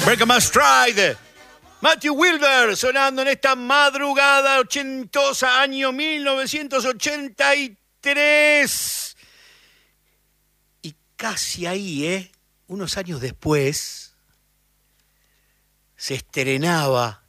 Break Must Stride. Matthew Wilber sonando en esta madrugada ochentosa, año 1983. Y casi ahí, unos años después, se estrenaba